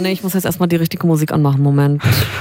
nee, ich muss jetzt erstmal die richtige Musik anmachen. Moment.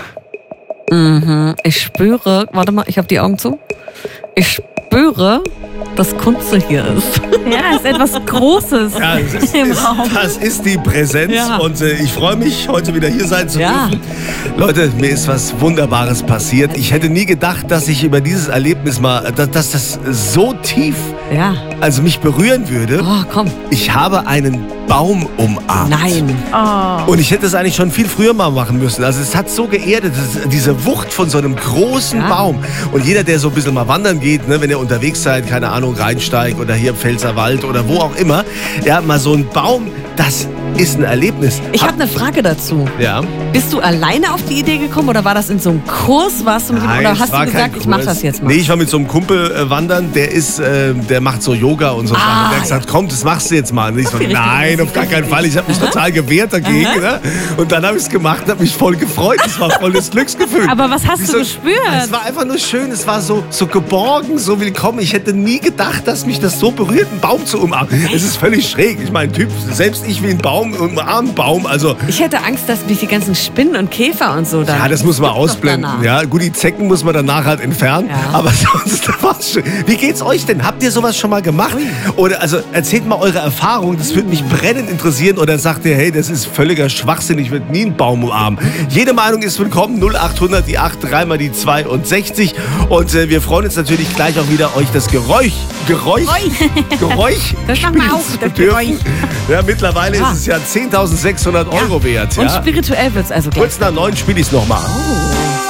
Ich spüre, warte mal, ich habe die Augen zu. Ich spüre, dass Kunze hier ist. Ja, ist etwas Großes im Raum. Das ist die Präsenz und ich freue mich, heute wieder hier sein zu dürfen. Leute, mir ist was Wunderbares passiert. Ich hätte nie gedacht, dass ich über dieses Erlebnis mal, dass das so tief also mich berühren würde. Oh, komm. Ich habe einen Baum umarmt. Nein. Oh. Und ich hätte es eigentlich schon viel früher mal machen müssen. Also es hat so geerdet, diese Wucht von so einem großen Baum. Und jeder, der so ein bisschen mal wandern geht, ne, wenn ihr unterwegs seid, keine Ahnung, Rheinsteig oder hier im Pfälzerwald oder wo auch immer, ja, mal so ein Baum, das ist ein Erlebnis. Ich habe eine Frage dazu. Ja. Bist du alleine auf die Idee gekommen oder war das in so einem Kurs? Warst du mit Nein, oder hast du kein gesagt, ich mache das jetzt mal? Nee, ich war mit so einem Kumpel wandern, der macht so Yoga und so Sachen. Und der hat gesagt, komm, das machst du jetzt mal. Und ich so, nein, auf gar keinen Fall. Ich habe mich total gewehrt dagegen. Ne? Und dann habe ich es gemacht und habe mich voll gefreut. Das war voll das Glücksgefühl. Aber was hast du gespürt? Es war einfach nur schön. Es war so geborgen, so willkommen. Ich hätte nie gedacht, dass mich das so berührt, einen Baum zu umarmen. Es ist völlig schräg. Ich meine, Typ, selbst ich wie ein Baum, umarme einen Baum. Also, ich hätte Angst, dass mich die ganzen Spinnen und Käfer und so da. ja, das muss man ausblenden. Ja, gut, die Zecken muss man danach halt entfernen. Ja. Aber sonst war es schön. Wie geht's euch denn? Habt ihr sowas schon mal gemacht? Oder also erzählt mal eure Erfahrung. Das würde mich brennend interessieren. Oder sagt ihr, hey, das ist völliger Schwachsinn. Ich würde nie einen Baum umarmen. Jede Meinung ist willkommen. 0800 die 8 3 mal die 62. Und wir freuen uns natürlich gleich auch wieder, euch das Geräusch das machen wir auch, das Geräusch. Ja, mittlerweile ist es ja 10.600 Euro wert. Ja? Und spirituell wird es also gleich. Kurz nach 9 spiele ich es nochmal.